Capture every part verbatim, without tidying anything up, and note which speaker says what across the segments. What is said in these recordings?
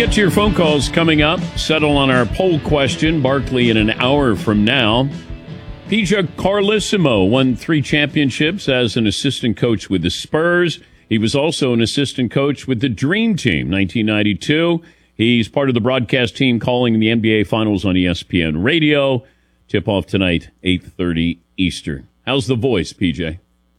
Speaker 1: get to your phone calls coming up. Settle on our poll question. Barkley in an hour from now. P J Carlesimo won three championships as an assistant coach with the Spurs. He was also an assistant coach with the Dream Team, nineteen ninety-two. He's part of the broadcast team calling the N B A Finals on E S P N Radio. Tip-off tonight, eight thirty Eastern. How's the voice, P J?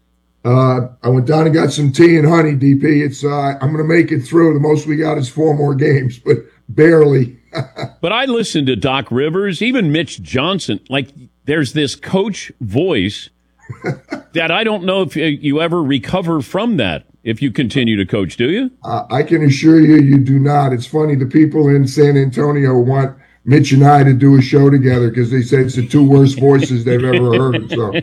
Speaker 2: Uh, I went down and got some tea and honey, D P. It's uh, I'm going to make it through. The most we got is four more games, but barely.
Speaker 1: But I listened to Doc Rivers, even Mitch Johnson. Like, there's this coach voice that I don't know if you ever recover from that if you continue to coach, do you?
Speaker 2: Uh, I can assure you, you do not. It's funny. The people in San Antonio want Mitch and I to do a show together because they say it's the two worst voices they've ever heard. So.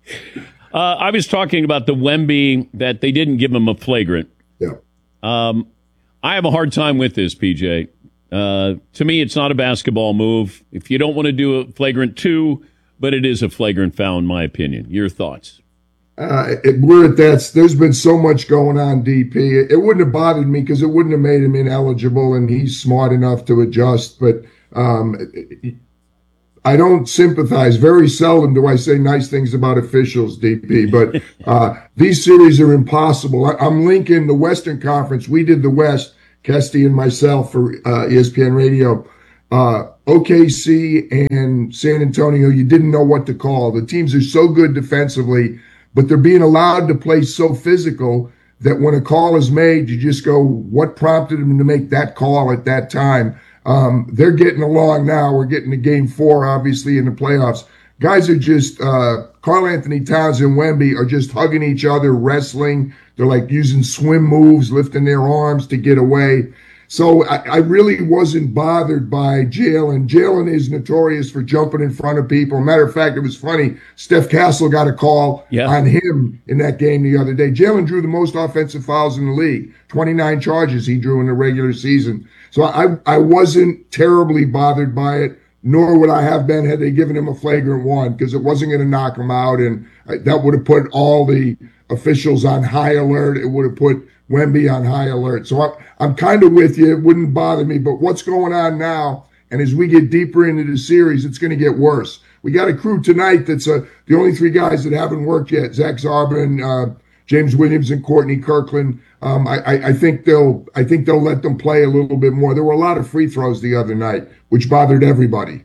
Speaker 1: Uh, I was talking about the Wemby, that they didn't give him a flagrant.
Speaker 2: Yeah.
Speaker 1: Um, I have a hard time with this, P J. Uh, to me, it's not a basketball move. If you don't want to do a flagrant two, but it is a flagrant foul, in my opinion. Your thoughts?
Speaker 2: Uh, it, we're at that. There's been so much going on, D P. It, it wouldn't have bothered me because it wouldn't have made him ineligible, and he's smart enough to adjust. But um, it, I don't sympathize. Very seldom do I say nice things about officials, D P, but uh, these series are impossible. I, I'm linking the Western Conference. We did the West, Kesty and myself, for uh, E S P N Radio. Uh, O K C and San Antonio, you didn't know what to call. The teams are so good defensively, but they're being allowed to play so physical that when a call is made, you just go, what prompted them to make that call at that time? Um, they're getting along now. We're getting to game four, obviously, in the playoffs. Guys are just, uh, Karl Anthony Towns and Wemby are just hugging each other, wrestling. They're like using swim moves, lifting their arms to get away. So I, I really wasn't bothered by Jalen. Jalen is notorious for jumping in front of people. Matter of fact, it was funny. Steph Castle got a call yeah. on him in that game the other day. Jalen drew the most offensive fouls in the league. twenty-nine charges he drew in the regular season. So I, I wasn't terribly bothered by it, nor would I have been had they given him a flagrant one, because it wasn't going to knock him out. And that would have put all the officials on high alert. It would have put Wemby on high alert. So I'm, I'm kind of with you. It wouldn't bother me. But what's going on now, and as we get deeper into the series, it's going to get worse. We got a crew tonight that's uh, the only three guys that haven't worked yet, Zach Zarbin, uh, James Williams, and Courtney Kirkland. Um, I, I, I think they'll I think they'll let them play a little bit more. There were a lot of free throws the other night, which bothered everybody.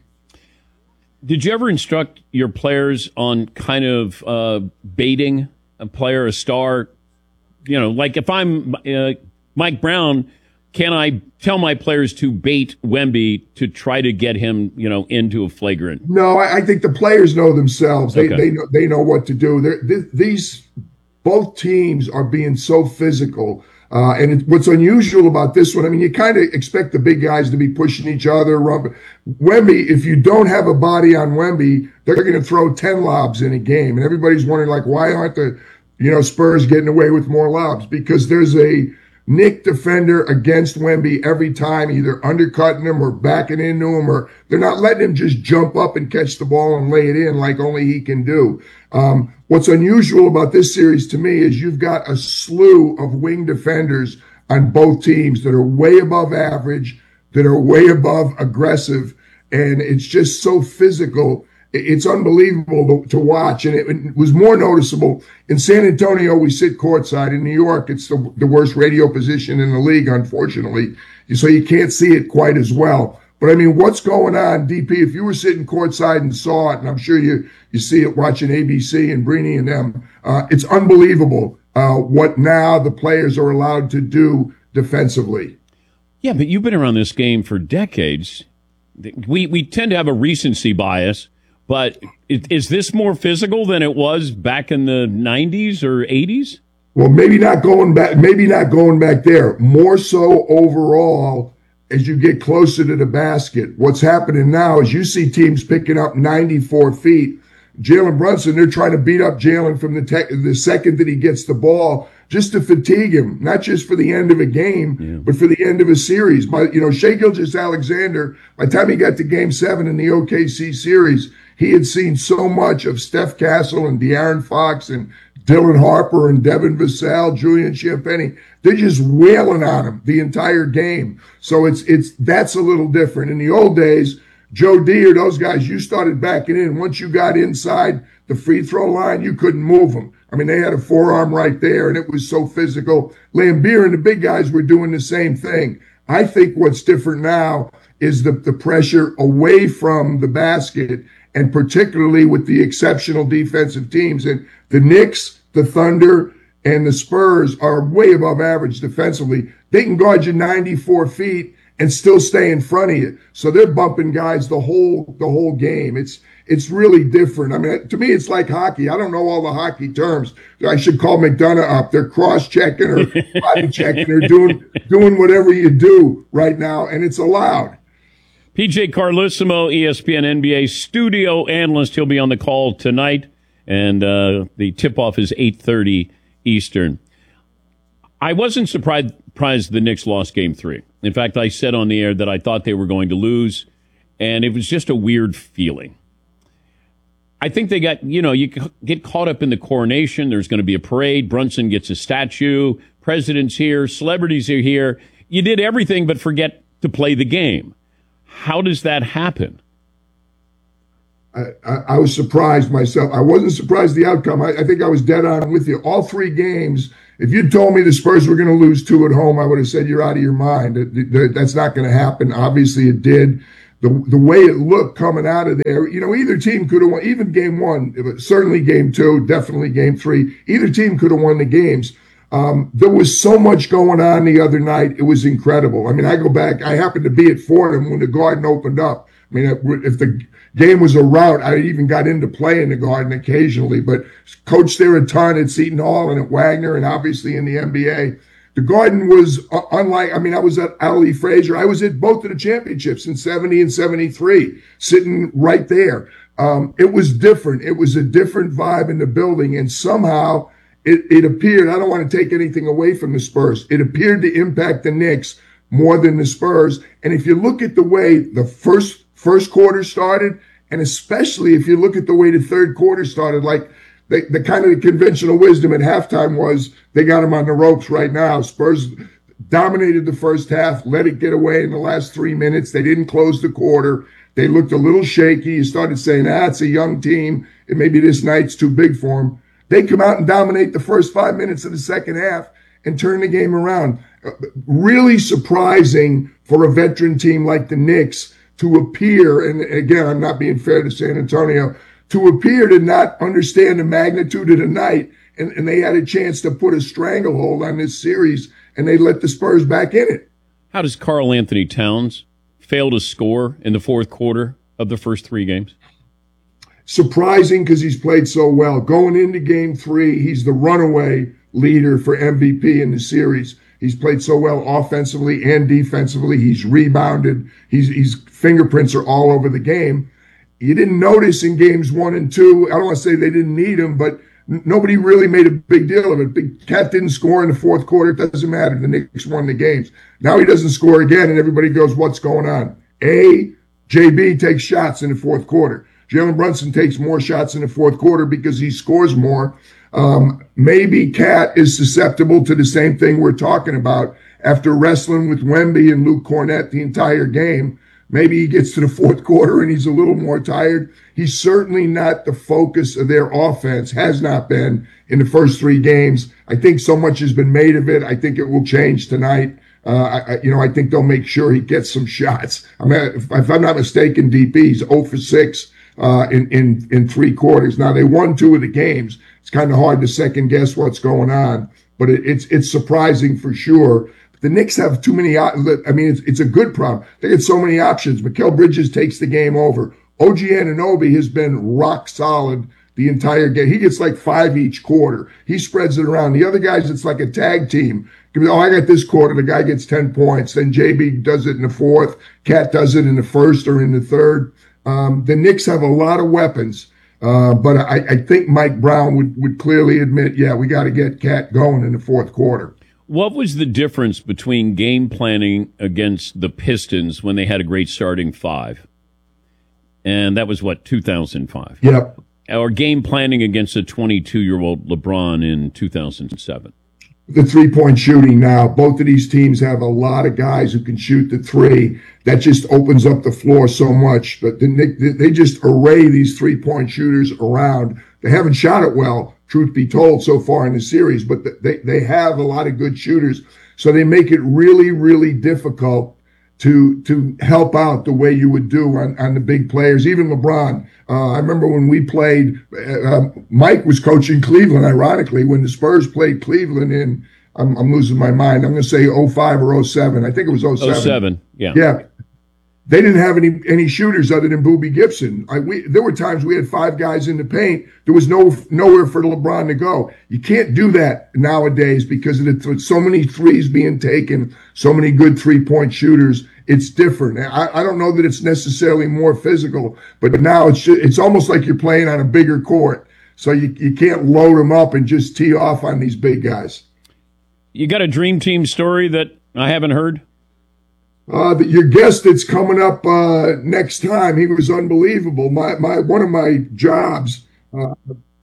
Speaker 1: Did you ever instruct your players on kind of uh, baiting a player, a star? You know, like if I'm uh, Mike Brown, can I tell my players to bait Wemby to try to get him, you know, into a flagrant?
Speaker 2: No, I, I think the players know themselves. They
Speaker 1: okay.
Speaker 2: they know they know what to do. Th- these both teams are being so physical. Uh, and it, what's unusual about this one, I mean, you kind of expect the big guys to be pushing each other. Rubbing. Wemby, if you don't have a body on Wemby, they're going to throw ten lobs in a game. And everybody's wondering, like, why aren't the, you know, Spurs getting away with more lobs? Because there's a Nick defender against Wemby every time, either undercutting him or backing into him, or they're not letting him just jump up and catch the ball and lay it in like only he can do. Um, what's unusual about this series to me is you've got a slew of wing defenders on both teams that are way above average, that are way above aggressive, and it's just so physical. It's unbelievable to, to watch, and it, it was more noticeable. In San Antonio, we sit courtside. In New York, it's the, the worst radio position in the league, unfortunately, so you can't see it quite as well. But, I mean, what's going on, D P? If you were sitting courtside and saw it, and I'm sure you, you see it watching A B C and Breeny and them, uh, it's unbelievable uh, what now the players are allowed to do defensively.
Speaker 1: Yeah, but you've been around this game for decades. We, we tend to have a recency bias. But is this more physical than it was back in the nineties or eighties?
Speaker 2: Well, maybe not going back. Maybe not going back there. More so overall, as you get closer to the basket. What's happening now is you see teams picking up ninety-four feet. Jalen Brunson, they're trying to beat up Jalen from the te- the second that he gets the ball, just to fatigue him, not just for the end of a game, yeah. but for the end of a series. But you know, Shai Gilgeous-Alexander, by the time he got to Game Seven in the O K C series, he had seen so much of Steph Castle and De'Aaron Fox and Dylan Harper and Devin Vassell, Julian Champagny, they're just wailing on him the entire game. So it's it's that's a little different. In the old days, Joe Deere, those guys, you started backing in. Once you got inside the free throw line, you couldn't move them. I mean, they had a forearm right there, and it was so physical. Lambier and the big guys were doing the same thing. I think what's different now is the, the pressure away from the basket, and particularly with the exceptional defensive teams. And the Knicks, the Thunder, and the Spurs are way above average defensively. They can guard you ninety-four feet and still stay in front of you. So they're bumping guys the whole the whole game. It's it's really different. I mean, to me, it's like hockey. I don't know all the hockey terms. I should call McDonough up. They're cross-checking or body checking or doing doing whatever you do right now, and it's allowed.
Speaker 1: P J Carlesimo, E S P N N B A studio analyst. He'll be on the call tonight, and uh, the tip-off is eight thirty Eastern. I wasn't surprised, surprised the Knicks lost Game three. In fact, I said on the air that I thought they were going to lose, and it was just a weird feeling. I think they got, you know, you get caught up in the coronation. There's going to be a parade. Brunson gets a statue. President's here. Celebrities are here. You did everything but forget to play the game. How does that happen?
Speaker 2: I, I, I was surprised myself. I wasn't surprised the outcome. I, I think I was dead on with you. All three games, if you'd told me the Spurs were going to lose two at home, I would have said you're out of your mind. That's not going to happen. Obviously, it did. The the way it looked coming out of there, you know, either team could have won. Even game one, certainly game two, definitely game three. Either team could have won the games. Um, there was so much going on the other night. It was incredible. I mean, I go back. I happened to be at Fordham when the Garden opened up. I mean, if the game was a rout, I even got into play in the Garden occasionally, but coached there a ton at Seton Hall and at Wagner and obviously in the N B A. The Garden was unlike, I mean, I was at Ali Frazier. I was at both of the championships in seventy and seventy-three, sitting right there. Um, it was different. It was a different vibe in the building, and somehow it, it appeared, I don't want to take anything away from the Spurs, it appeared to impact the Knicks more than the Spurs. And if you look at the way the first first quarter started, and especially if you look at the way the third quarter started, like the, the kind of the conventional wisdom at halftime was they got them on the ropes right now. Spurs dominated the first half, let it get away in the last three minutes. They didn't close the quarter. They looked a little shaky. You started saying, ah, it's a young team, and maybe this night's too big for them. They come out and dominate the first five minutes of the second half and turn the game around. Uh, really surprising for a veteran team like the Knicks to appear, and again, I'm not being fair to San Antonio, to appear to not understand the magnitude of the night, and, and they had a chance to put a stranglehold on this series, and they let the Spurs back in it.
Speaker 1: How does Karl Anthony Towns fail to score in the fourth quarter of the first three games?
Speaker 2: Surprising because he's played so well. Going into game three, he's the runaway leader for M V P in the series. He's played so well offensively and defensively. He's rebounded. He's, he's fingerprints are all over the game. You didn't notice in games one and two. I don't want to say they didn't need him, but nobody really made a big deal of it. Big Cat didn't score in the fourth quarter. It doesn't matter. The Knicks won the games. Now he doesn't score again, and everybody goes, what's going on? A, J B takes shots in the fourth quarter. Jalen Brunson takes more shots in the fourth quarter because he scores more. Um, maybe Cat is susceptible to the same thing we're talking about after wrestling with Wemby and Luke Cornett the entire game. Maybe he gets to the fourth quarter and he's a little more tired. He's certainly not the focus of their offense, has not been in the first three games. I think so much has been made of it. I think it will change tonight. Uh, I, you know, I think they'll make sure he gets some shots. I mean, if, if I'm not mistaken, D P, he's zero for six uh, in, in, in three quarters. Now, they won two of the games. It's kind of hard to second guess what's going on, but it, it's it's surprising for sure. The Knicks have too many. I mean, it's, it's a good problem. They get so many options. Mikal Bridges takes the game over. O G Anunoby has been rock solid the entire game. He gets like five each quarter. He spreads it around. The other guys, it's like a tag team. Oh, I got this quarter. The guy gets ten points. Then J B does it in the fourth. Cat does it in the first or in the third. Um, the Knicks have a lot of weapons. Uh, but I, I think Mike Brown would, would clearly admit, yeah, we got to get Cat going in the fourth quarter.
Speaker 1: What was the difference between game planning against the Pistons when they had a great starting five? And that was, what, two thousand five?
Speaker 2: Yep.
Speaker 1: or game planning against a twenty-two-year-old LeBron in two thousand seven?
Speaker 2: The three-point shooting now. Both of these teams have a lot of guys who can shoot the three. That just opens up the floor so much. But they, they just array these three-point shooters around. They haven't shot it well, truth be told, so far in the series, but they, they have a lot of good shooters. So they make it really, really difficult to to help out the way you would do on, on the big players, even LeBron. Uh, I remember when we played, uh, Mike was coaching Cleveland, ironically, when the Spurs played Cleveland in, I'm, I'm losing my mind, I'm going to say oh five or oh seven. I think it was oh seven.
Speaker 1: oh seven, yeah.
Speaker 2: Yeah. They didn't have any any shooters other than Boobie Gibson. I, we, there were times we had five guys in the paint. There was no nowhere for LeBron to go. You can't do that nowadays because of the, so many threes being taken, so many good three-point shooters. It's different. I, I don't know that it's necessarily more physical, but now it's just, it's almost like you're playing on a bigger court. So you, you can't load them up and just tee off on these big guys.
Speaker 1: You got a dream team story that I haven't heard?
Speaker 2: Uh, the, your guest that's coming up uh, next time, he was unbelievable. My my one of my jobs, uh,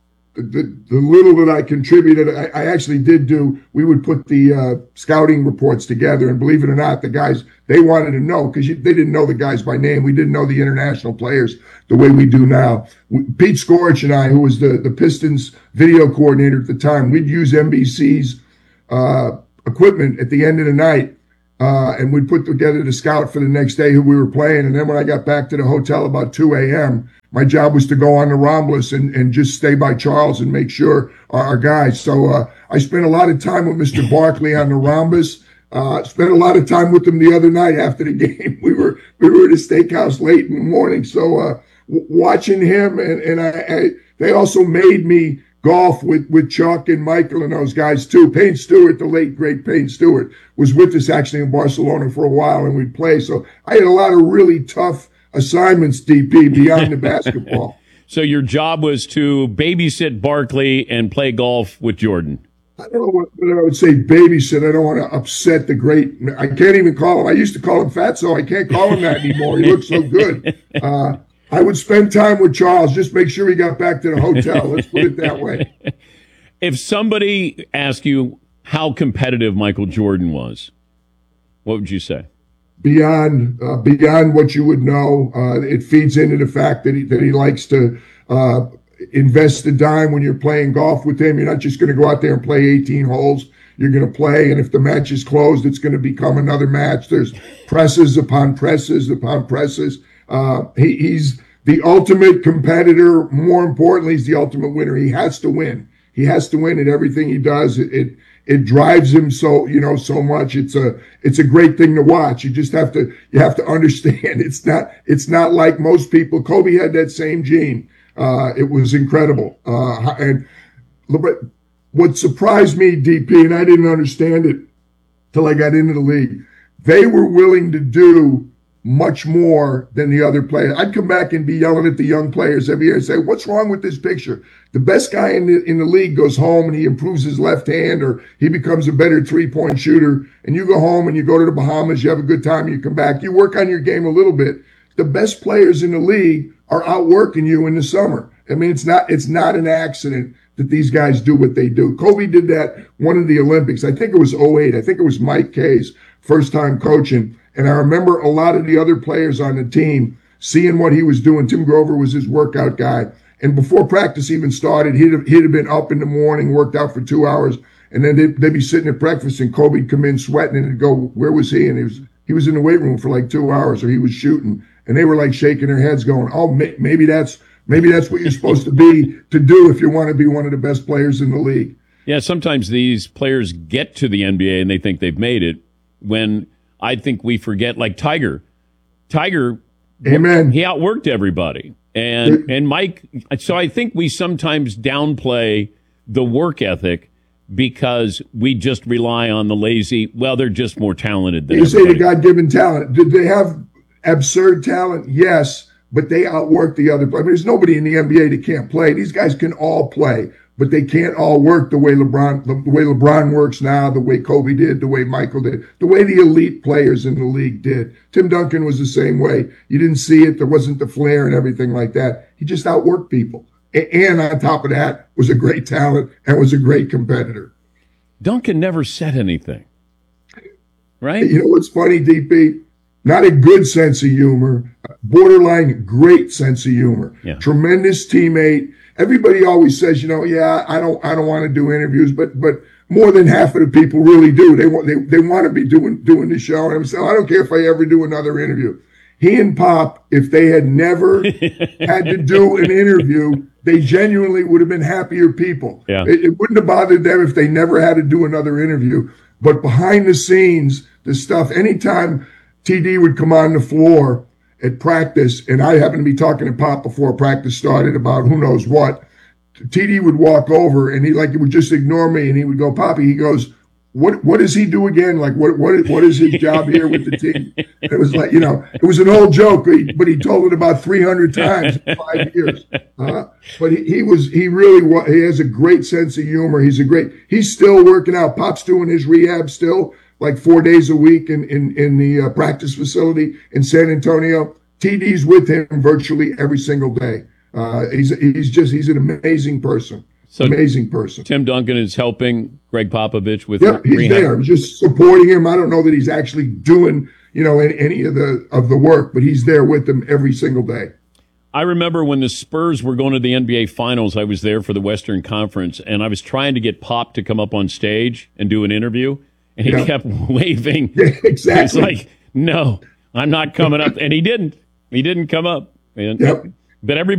Speaker 2: the, the little that I contributed, I, I actually did do. We would put the uh, scouting reports together, and believe it or not, the guys they wanted to know because they didn't know the guys by name. We didn't know the international players the way we do now. We, Pete Scorich and I, who was the the Pistons video coordinator at the time, we'd use N B C's uh, equipment at the end of the night. Uh, and we'd put together the scout for the next day who we were playing. And then when I got back to the hotel about two a.m., my job was to go on the Ramblas and, and just stay by Charles and make sure our, our guys. So uh, I spent a lot of time with Mister Barkley on the Ramblas. Uh, spent a lot of time with him the other night after the game. We were we were at a steakhouse late in the morning. So uh, w- watching him, and, and I, I they also made me golf with, with Chuck and Michael and those guys too. Payne Stewart, the late, great Payne Stewart, was with us actually in Barcelona for a while, and we'd play. So I had a lot of really tough assignments, D P, beyond the basketball.
Speaker 1: So your job was to babysit Barkley and play golf with Jordan.
Speaker 2: I don't know what, what I would say babysit. I don't want to upset the great. I can't even call him. I used to call him Fatso. I can't call him that anymore. He looks so good. Uh, I would spend time with Charles, just make sure he got back to the hotel. Let's put it that way.
Speaker 1: If somebody asked you how competitive Michael Jordan was, what would you say?
Speaker 2: Beyond uh, beyond what you would know. Uh, it feeds into the fact that he, that he likes to uh, invest the dime when you're playing golf with him. You're not just going to go out there and play eighteen holes. You're going to play, and if the match is closed, it's going to become another match. There's presses upon presses upon presses. Uh, he, he's the ultimate competitor. More importantly, he's the ultimate winner. He has to win. He has to win at everything he does. It, it it drives him so you know so much. It's a it's a great thing to watch. You just have to you have to understand. It's not it's not like most people. Kobe had that same gene. Uh, it was incredible. Uh, and what surprised me, D P, and I didn't understand it till I got into the league. They were willing to do much more than the other players. I'd come back and be yelling at the young players every year and say, what's wrong with this picture? The best guy in the, in the league goes home and he improves his left hand, or he becomes a better three-point shooter, and you go home and you go to the Bahamas, you have a good time, you come back, you work on your game a little bit. The best players in the league are outworking you in the summer. I mean, it's not, it's not an accident that these guys do what they do. Kobe did that one of the Olympics. I think it was oh eight. I think it was Mike Kay's first time coaching. And I remember a lot of the other players on the team seeing what he was doing. Tim Grover was his workout guy. And before practice even started, he'd have, he'd have been up in the morning, worked out for two hours. And then they'd, they'd be sitting at breakfast and Kobe'd come in sweating and he'd go, where was he? And he was, he was in the weight room for like two hours or he was shooting. And they were like shaking their heads going, oh, may, maybe that's, maybe that's what you're supposed to be, to do if you want to be one of the best players in the league.
Speaker 1: Yeah, sometimes these players get to the N B A and they think they've made it when I think we forget, like Tiger. Tiger,
Speaker 2: Amen.
Speaker 1: He outworked everybody. And and Mike, so I think we sometimes downplay the work ethic because we just rely on the lazy, well, they're just more talented than
Speaker 2: You say the
Speaker 1: everybody.
Speaker 2: God-given talent. Did they have absurd talent? Yes, but they outwork the other. I mean, there's nobody in the N B A that can't play. These guys can all play, but they can't all work the way LeBron, the way LeBron works now, the way Kobe did, the way Michael did, the way the elite players in the league did. Tim Duncan was the same way. You didn't see it. There wasn't the flair and everything like that. He just outworked people. and on top of that, was a great talent and was a great competitor.
Speaker 1: Duncan never said anything, right?
Speaker 2: You know what's funny, D P? Not a good sense of humor, borderline great sense of humor.
Speaker 1: Yeah.
Speaker 2: Tremendous teammate. Everybody always says, you know, yeah, I don't, I don't want to do interviews, but, but more than half of the people really do. They want, they, they want to be doing, doing the show. And I'm saying, I don't care if I ever do another interview. He and Pop, if they had never had to do an interview, they genuinely would have been happier people.
Speaker 1: Yeah.
Speaker 2: It, it wouldn't have bothered them if they never had to do another interview. But behind the scenes, the stuff, anytime T D would come on the floor at practice, and I happened to be talking to Pop before practice started about who knows what, T D would walk over and he like he would just ignore me and he would go, Poppy, he goes, what what does he do again? Like what what what is his job here with the team? And it was like, you know, it was an old joke, but he, but he told it about three hundred times in five years. Uh, but he, he was he really was, he has a great sense of humor. He's a great he's still working out. Pop's doing his rehab still, like four days a week in in in the uh, practice facility in San Antonio. T D's with him virtually every single day. Uh, he's he's just he's an amazing person. So amazing person.
Speaker 1: Tim Duncan is helping Greg Popovich with
Speaker 2: yeah, he's
Speaker 1: rehab.
Speaker 2: there, just supporting him. I don't know that he's actually doing, you know, any, any of the of the work, but he's there with them every single day.
Speaker 1: I remember when the Spurs were going to the N B A Finals, I was there for the Western Conference, and I was trying to get Pop to come up on stage and do an interview, and he yeah. kept waving.
Speaker 2: Yeah, exactly.
Speaker 1: It's like, no, I'm not coming up, and he didn't. He didn't come up. And,
Speaker 2: yep.
Speaker 1: But everybody